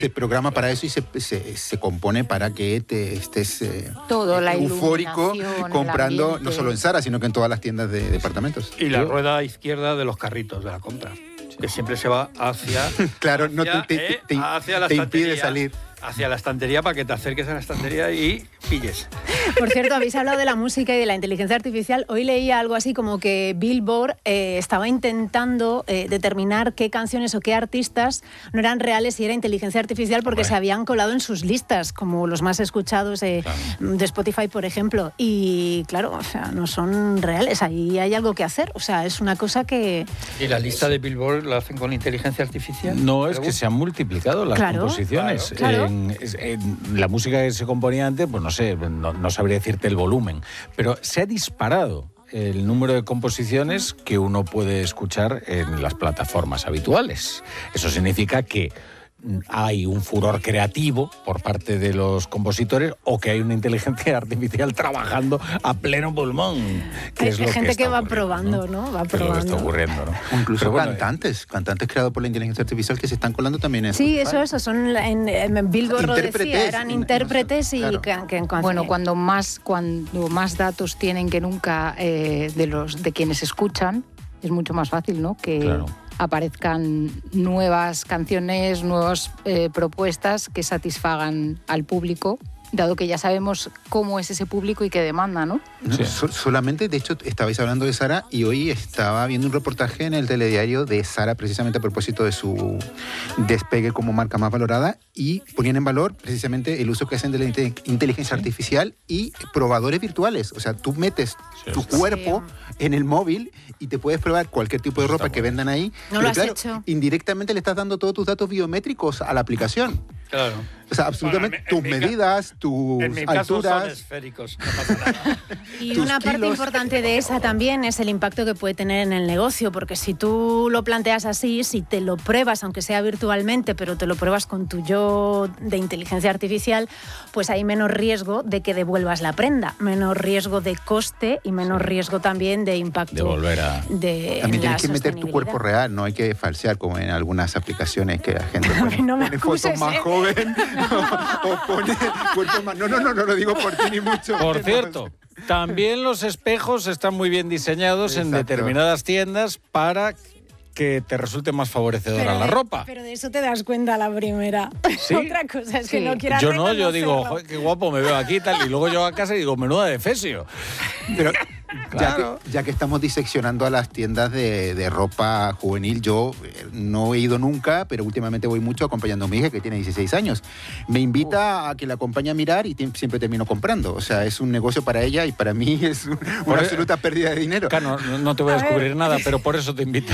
Te programa para eso y se compone para que te estés todo, la eufórico comprando, no solo en Zara, sino que en todas las tiendas de departamentos. Y la rueda izquierda de los carritos de la compra, que siempre se va hacia... Claro, hacia, no hacia la te impide salir. Hacia la estantería para que te acerques a la estantería y pilles. Por cierto, habéis hablado de la música y de la inteligencia artificial. Hoy leía algo así como que Billboard estaba intentando determinar qué canciones o qué artistas no eran reales y era inteligencia artificial porque se habían colado en sus listas, como los más escuchados de Spotify, por ejemplo. Y claro, o sea, no son reales. Ahí hay algo que hacer. O sea, es una cosa que... ¿Y la lista de Billboard la hacen con inteligencia artificial? No, es que se han multiplicado las composiciones. Claro. La música que se componía antes, pues no sé, no sabría decirte el volumen, pero se ha disparado el número de composiciones que uno puede escuchar en las plataformas habituales. Eso significa que hay un furor creativo por parte de los compositores o que hay una inteligencia artificial trabajando a pleno pulmón. Hay gente que va probando, ¿no? Va probando. Es lo que está ocurriendo, ¿no? O incluso Pero cantantes creados por la inteligencia artificial que se están colando también en Sí, Spotify. eso, son en Billboard lo decía, eran intérpretes y bueno, cuando más datos tienen que nunca de quienes escuchan, es mucho más fácil, ¿no? Que aparezcan nuevas canciones, nuevas propuestas que satisfagan al público, dado que ya sabemos cómo es ese público y qué demanda, ¿no? Solamente, de hecho, estabais hablando de Zara y hoy estaba viendo un reportaje en el telediario de Zara precisamente a propósito de su despegue como marca más valorada y ponían en valor precisamente el uso que hacen de la inteligencia artificial y probadores virtuales. O sea, tú metes tu cuerpo en el móvil y te puedes probar cualquier tipo de ropa que vendan ahí. No lo has hecho. Indirectamente le estás dando todos tus datos biométricos a la aplicación. Claro. O sea, absolutamente tus medidas, tus en mi caso alturas. son esféricos, no pasa nada. Y una parte importante de esa también es el impacto que puede tener en el negocio, porque si tú lo planteas así, si te lo pruebas, aunque sea virtualmente, pero te lo pruebas con tu yo de inteligencia artificial, pues hay menos riesgo de que devuelvas la prenda, menos riesgo de coste y menos riesgo también de impacto. De volver a... También tienes que meter tu cuerpo real, no hay que falsear como en algunas aplicaciones que la gente pone fotos más joven o pone cuerpo más... No lo digo por ti ni mucho. Por cierto, también los espejos están muy bien diseñados en determinadas tiendas para que te resulte más favorecedora la ropa. Pero de eso te das cuenta a la primera. ¿Sí? Otra cosa es que no quieras Yo no, yo digo, joder, qué guapo me veo aquí y tal, y luego yo a casa y digo, menuda de fesio. Pero ya que estamos diseccionando a las tiendas de ropa juvenil, yo no he ido nunca, pero últimamente voy mucho acompañando a mi hija que tiene 16 años. Me invita a que la acompañe a mirar y siempre termino comprando. O sea, es un negocio para ella y para mí es una absoluta pérdida de dinero. Claro, no te voy a descubrir nada, pero por eso te invito.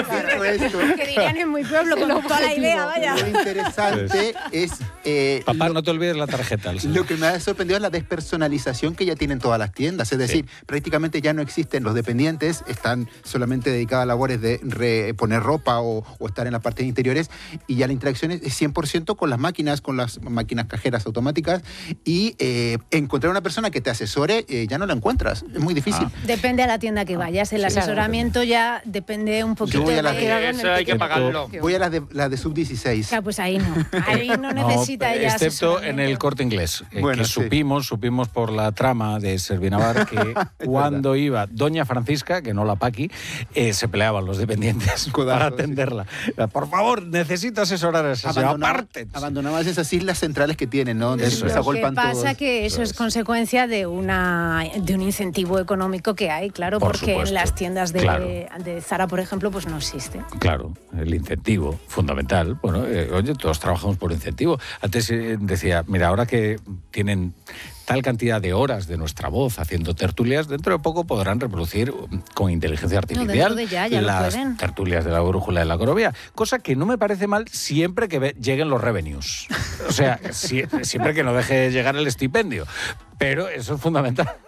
Que dirían en mi pueblo con toda la idea, vaya. Lo interesante es... Papá, no te olvides la tarjeta. Lo que me ha sorprendido es la despersonalización que ya tienen todas las tiendas. Es decir, prácticamente ya no existen los dependientes, están solamente dedicadas a labores de poner ropa o estar en las partes interiores, y ya la interacción es 100% con las máquinas cajeras automáticas, y encontrar una persona que te asesore ya no la encuentras, es muy difícil. Depende a la tienda que vayas, el asesoramiento ya depende un poquito. Yo voy a las eso hay que pagarlo. Voy a las de sub-16. Claro, pues ahí no necesita ella excepto en el Corte Inglés, bueno, que supimos por la trama de Servinavar que cuando iba doña Francisca, que no la Paqui, se peleaban los dependientes para atenderla. Por favor, necesito asesorar a esa señora. Aparte. Abandonabas esas islas centrales que tienen, ¿no? Eso es. Lo que pasa que eso es consecuencia de un incentivo económico que hay, claro, Por porque supuesto. en las tiendas de Zara, por ejemplo, pues no existe. Claro, el incentivo fundamental. Bueno, oye, todos trabajamos por incentivo. Antes decía, mira, ahora que tienen tal cantidad de horas de nuestra voz haciendo tertulias, dentro de poco podrán reproducir con inteligencia artificial las tertulias de la brújula de la Corovía, cosa que no me parece mal siempre que lleguen los revenues. O sea, siempre que no deje llegar el estipendio. Pero eso es fundamental.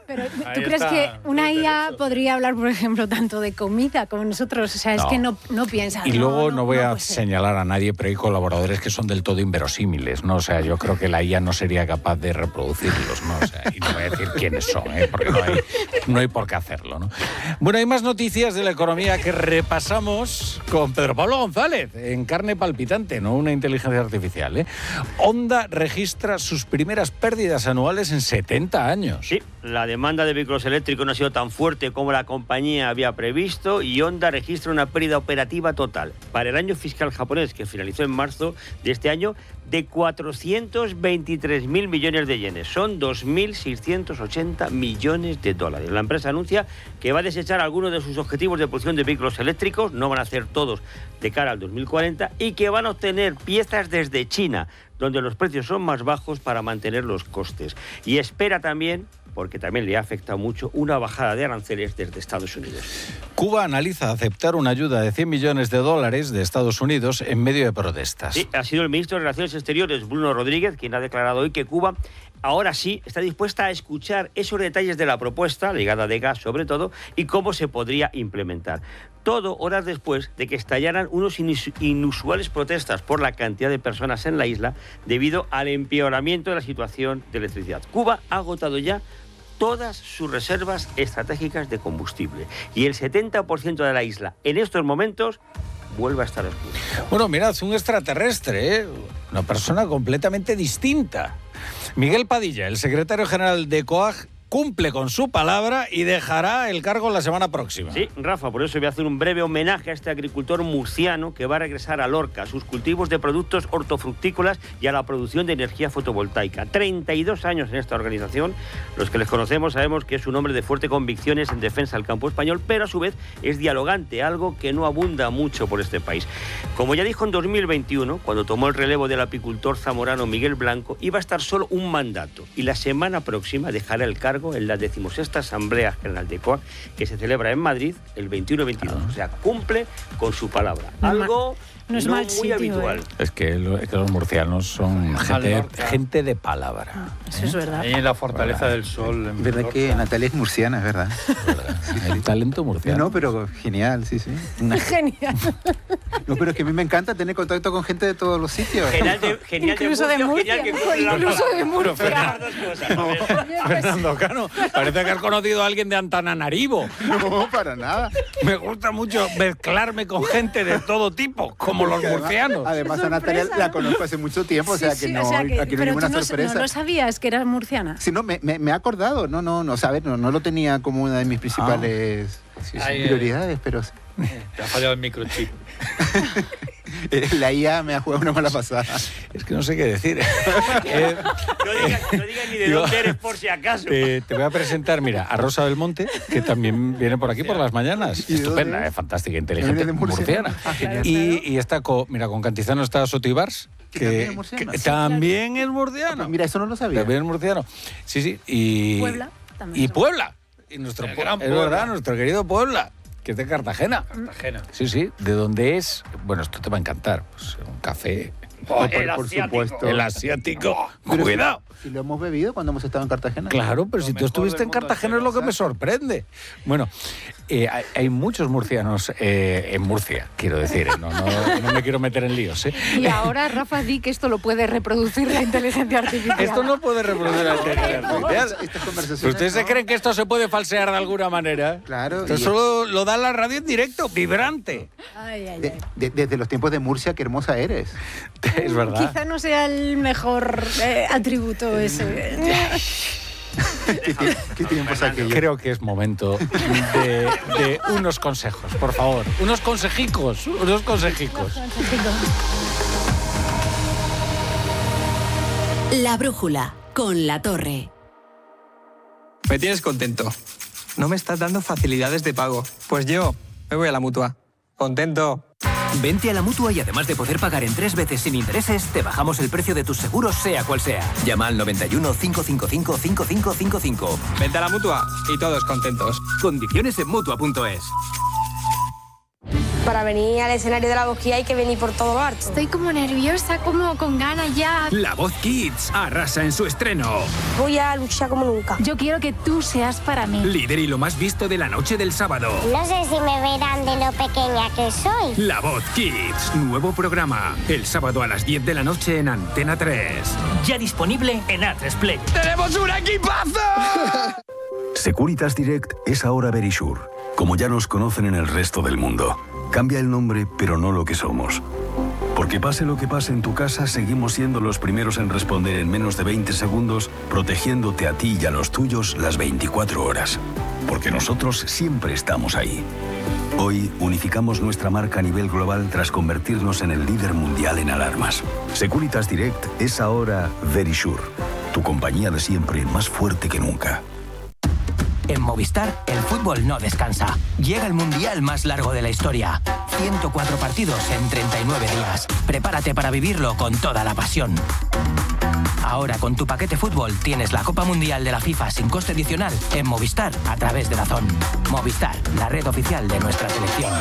Pero ¿tú crees que una IA podría hablar, por ejemplo, tanto de comida como nosotros? O sea, es que no piensa. Y luego no voy a señalar a nadie, pero hay colaboradores que son del todo inverosímiles, ¿no? O sea, yo creo que la IA no sería capaz de reproducirlos, ¿no? O sea, y no voy a decir quiénes son, porque no hay por qué hacerlo, ¿no? Bueno, hay más noticias de la economía que repasamos con Pedro Pablo González, en Carne Palpitante, no una inteligencia artificial, ¿eh? Honda registra sus primeras pérdidas anuales en 70 años. Sí, la demanda de vehículos eléctricos no ha sido tan fuerte como la compañía había previsto y Honda registra una pérdida operativa total para el año fiscal japonés, que finalizó en marzo de este año, de 423.000 millones de yenes. Son 2.680 millones de dólares. La empresa anuncia que va a desechar algunos de sus objetivos de producción de vehículos eléctricos, no van a ser todos de cara al 2040, y que van a obtener piezas desde China, donde los precios son más bajos para mantener los costes. Y espera también, porque también le ha afectado mucho, una bajada de aranceles desde Estados Unidos. Cuba analiza aceptar una ayuda de $100 millones de Estados Unidos en medio de protestas. Sí, ha sido el ministro de Relaciones Exteriores, Bruno Rodríguez, quien ha declarado hoy que Cuba ahora sí está dispuesta a escuchar esos detalles de la propuesta, la llegada de gas sobre todo, y cómo se podría implementar. Todo horas después de que estallaran unos inusuales protestas por la cantidad de personas en la isla debido al empeoramiento de la situación de electricidad. Cuba ha agotado ya todas sus reservas estratégicas de combustible y el 70% de la isla en estos momentos vuelve a estar oscura. Bueno, mirad, un extraterrestre, ¿eh? Una persona completamente distinta. Miguel Padilla, el secretario general de COAG, cumple con su palabra y dejará el cargo la semana próxima. Sí, Rafa, por eso voy a hacer un breve homenaje a este agricultor murciano que va a regresar a Lorca, a sus cultivos de productos hortofructícolas y a la producción de energía fotovoltaica. 32 años en esta organización. Los que les conocemos sabemos que es un hombre de fuertes convicciones en defensa del campo español, pero a su vez es dialogante, algo que no abunda mucho por este país. Como ya dijo en 2021, cuando tomó el relevo del apicultor zamorano Miguel Blanco, iba a estar solo un mandato y la semana próxima dejará el cargo en la 16ª Asamblea General de COAG, que se celebra en Madrid el 21 y 22. O sea, cumple con su palabra. Algo no es muy sitio, habitual. Es que los murcianos son gente de palabra. Eso es verdad. Ahí en la Fortaleza del Sol. Es verdad que Natalia es murciana, es verdad. El talento murciano. No, pero genial, sí. Genial. No, pero es que a mí me encanta tener contacto con gente de todos los sitios. Genial Incluso de Murcia. Genial que Incluso de Murcia. Fernando Cano, parece que has conocido a alguien de Antananarivo. No, para nada. Me gusta mucho mezclarme con gente de todo tipo, como los murcianos. Además, a Natalia la conozco hace mucho tiempo, Sí, o sea que no, aquí no hay ninguna sorpresa. ¿No lo sabías que eras murciana? Sí, no, me he acordado. No, sabes, no lo tenía como una de mis principales prioridades, pero sí. Te ha fallado el microchip. La IA me ha jugado una mala pasada. Es que no sé qué decir. No digas ni de dónde eres por si acaso. Te voy a presentar, mira, a Rosa Belmonte, que también viene por aquí por las mañanas. Estupenda, fantástica, inteligente, murciana. Y está con Cantizano está Sotibars, que también es murciano. Mira, eso no lo sabía. También es murciano. Sí. Y Puebla también. Y Puebla. Y nuestro es verdad, nuestro querido Puebla, que es de Cartagena. Sí, de donde es. Bueno, esto te va a encantar. Pues un café. Por supuesto. El asiático. Pero Cuidado. Si lo hemos bebido cuando hemos estado en Cartagena. Claro, pero si tú estuviste en Cartagena es lo que me sorprende. Bueno, hay muchos murcianos en Murcia, quiero decir. No me quiero meter en líos. Y ahora, Rafa, di que esto lo puede reproducir la inteligencia artificial. Esto no puede reproducir la inteligencia artificial. Estas conversaciones, ¿Ustedes se creen que esto se puede falsear de alguna manera? Claro. Esto solo lo da la radio en directo, vibrante. Desde los tiempos de Murcia, qué hermosa eres. Es verdad. Quizá no sea el mejor atributo ese. ¿Qué tiempos aquellos? Creo que es momento de unos consejos, por favor. Unos consejicos. La brújula, con La Torre. Me tienes contento. No me estás dando facilidades de pago. Pues yo me voy a la Mutua. Contento. Vente a la Mutua y además de poder pagar en 3 veces sin intereses, te bajamos el precio de tus seguros sea cual sea. Llama al 91 555 5555. Vente a la Mutua y todos contentos. Condiciones en Mutua.es. Para venir al escenario de La Voz Kids hay que venir por todo lo alto. Estoy como nerviosa, como con ganas ya. La Voz Kids arrasa en su estreno. Voy a luchar como nunca. Yo quiero que tú seas para mí. Líder y lo más visto de la noche del sábado. No sé si me verán de lo pequeña que soy. La Voz Kids, nuevo programa. El sábado a las 10 de la noche en Antena 3. Ya disponible en A3 Play. ¡Tenemos un equipazo! Securitas Direct es ahora Verisure, como ya nos conocen en el resto del mundo. Cambia el nombre, pero no lo que somos. Porque pase lo que pase en tu casa, seguimos siendo los primeros en responder en menos de 20 segundos, protegiéndote a ti y a los tuyos las 24 horas. Porque nosotros siempre estamos ahí. Hoy unificamos nuestra marca a nivel global tras convertirnos en el líder mundial en alarmas. Securitas Direct es ahora Verisure, tu compañía de siempre más fuerte que nunca. En Movistar, el fútbol no descansa. Llega el mundial más largo de la historia. 104 partidos en 39 días. Prepárate para vivirlo con toda la pasión. Ahora con tu paquete fútbol tienes la Copa Mundial de la FIFA sin coste adicional en Movistar a través de DAZN. Movistar, la red oficial de nuestra selección.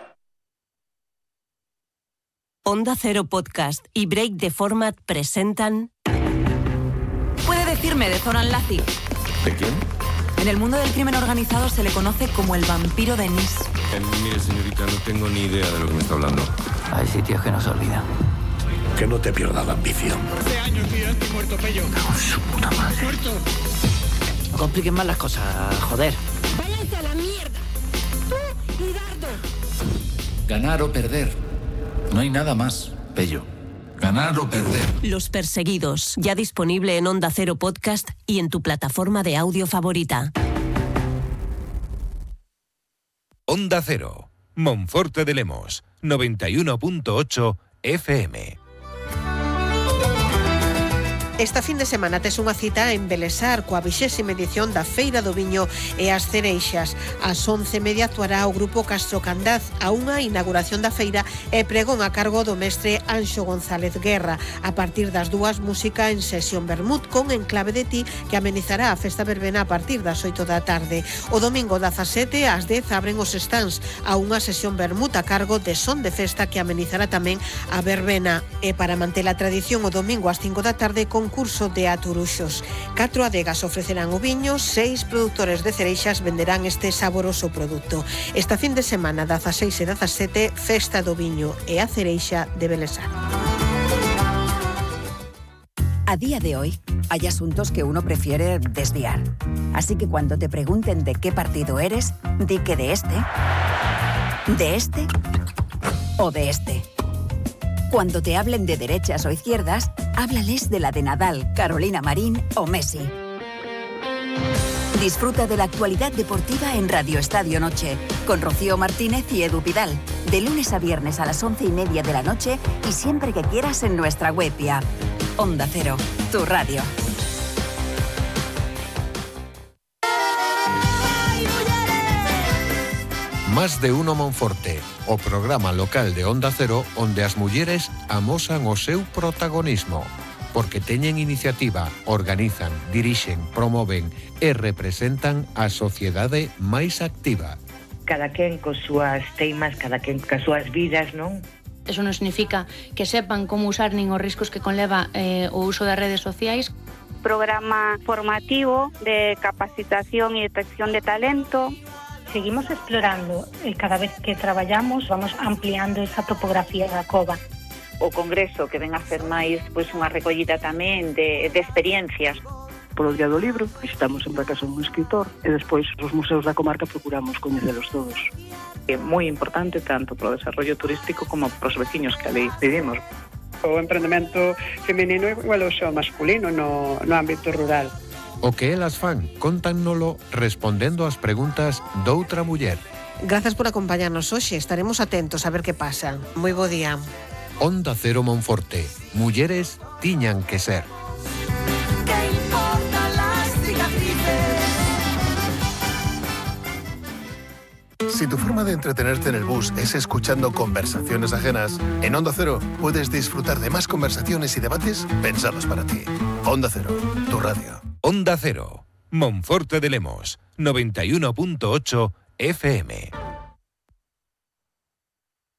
Onda Cero Podcast y Break the Format presentan... ¿Puede decirme de Zoran Lazic? ¿De quién? En el mundo del crimen organizado se le conoce como el vampiro de Nice. Mire, señorita, no tengo ni idea de lo que me está hablando. Hay sitios que no se olvidan. Que no te pierda la ambición. 14 años, tío, estoy muerto, Pello. Con su puta madre. Muerto. No compliquen más las cosas, joder. ¡Váyanse a la mierda! ¡Tú y Dardo! Ganar o perder. No hay nada más, Pello. Ganar o perder. Los Perseguidos, ya disponible en Onda Cero Podcast y en tu plataforma de audio favorita. Onda Cero, Monforte de Lemos, 91.8 FM. Esta fin de semana tes unha cita en Belesar coa 20ª edición da Feira do Viño e as Cereixas. Ás 11:30 actuará o grupo Castro Candaz a unha inauguración da feira e pregón a cargo do mestre Anxo González Guerra. A partir das 2, música en sesión vermut con Enclave de Ti, que amenizará a festa verbena a partir das 8 da tarde. O domingo 17 ás 10 abren os stands a unha sesión vermut a cargo de Son de Festa, que amenizará tamén a verbena. E para manter a tradición, o domingo ás 5 da tarde concurso de aturuxos. 4 adegas ofrecerán o viño, 6 produtores de cereixas venderán este saboroso produto. Esta fin de semana, 16 e 17, Festa do Viño e a Cereixa de Belesar. A día de hoy, hay asuntos que uno prefiere desviar. Así que cuando te pregunten de qué partido eres, di que de este o de este. Cuando te hablen de derechas o izquierdas, háblales de la de Nadal, Carolina Marín o Messi. Disfruta de la actualidad deportiva en Radio Estadio Noche, con Rocío Martínez y Edu Pidal, de lunes a viernes a las 11:30 de la noche y siempre que quieras en nuestra web y app. Onda Cero, tu radio. Más de uno Monforte, o programa local de Onda Cero onde as mulleres amosan o seu protagonismo, porque teñen iniciativa, organizan, dirixen, promoven e representan a sociedade máis activa. Cada quen cos súas teimas, cada quen cas súas vidas, non? Eso non significa que sepan como usar nin os riscos que conleva o uso das redes sociais. Programa formativo de capacitación y detección de talento. Seguimos explorando e cada vez que traballamos vamos ampliando esa topografía da cova. O congreso que ven a ser máis unha recollida tamén de experiencias. Polo Día do Libro, visitamos sempre a casa dun escritor e despois os museus da comarca procuramos coñecelos todos. É moi importante tanto para o desarrollo turístico como para os veciños que ali vivimos. O emprendemento feminino igual o xo masculino no ámbito rural. O que elas fan, cóntannolo respondendo ás preguntas doutra muller. Grazas por acompañarnos hoxe, estaremos atentos a ver que pasa. Moi bo día. Onda Cero Monforte, mulleres tiñan que ser. Si tu forma de entretenerte en el bus es escuchando conversaciones ajenas, en Onda Cero puedes disfrutar de más conversaciones y debates pensados para ti. Onda Cero, tu radio. Onda Cero, Monforte de Lemos, 91.8 FM.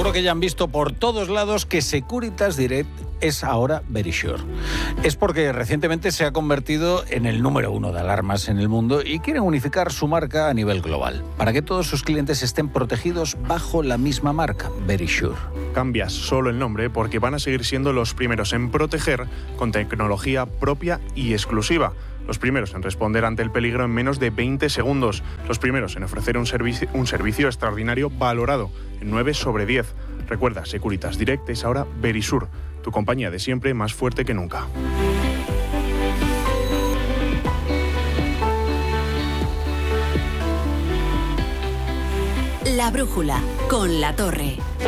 Seguro que ya han visto por todos lados que Securitas Direct es ahora Verisure. Es porque recientemente se ha convertido en el número 1 de alarmas en el mundo y quieren unificar su marca a nivel global, para que todos sus clientes estén protegidos bajo la misma marca, Verisure. Cambias solo el nombre porque van a seguir siendo los primeros en proteger con tecnología propia y exclusiva. Los primeros en responder ante el peligro en menos de 20 segundos. Los primeros en ofrecer un servicio extraordinario valorado en 9 sobre 10. Recuerda, Securitas Direct es ahora Verisure, tu compañía de siempre más fuerte que nunca. La brújula con La Torre.